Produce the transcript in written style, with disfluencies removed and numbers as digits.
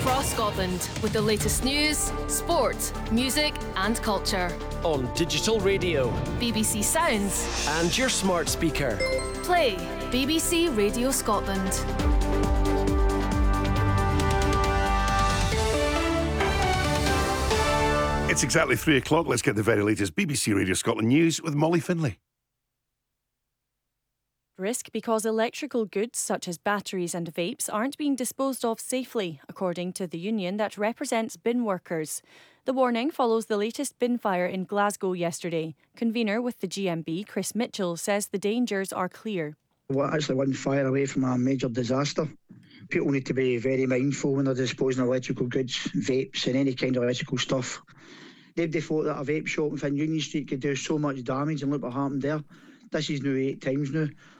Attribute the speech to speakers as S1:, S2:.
S1: across Scotland with the latest news, sport, music and culture.
S2: On digital radio,
S1: BBC Sounds
S2: and your smart speaker.
S1: Play BBC Radio Scotland.
S3: It's exactly 3 o'clock. Let's get the very latest BBC Radio Scotland news with Molly Finlay.
S4: Risk because electrical goods such as batteries and vapes aren't being disposed of safely, according to the union that represents bin workers. The warning follows the latest bin fire in Glasgow yesterday. Convener with the GMB, Chris Mitchell, says the dangers are clear.
S5: We're actually one fire away from a major disaster. People need to be very mindful when they're disposing of electrical goods, vapes and any kind of electrical stuff. They thought that a vape shop in Union Street could do so much damage, and look what happened there. This is now 8 times now.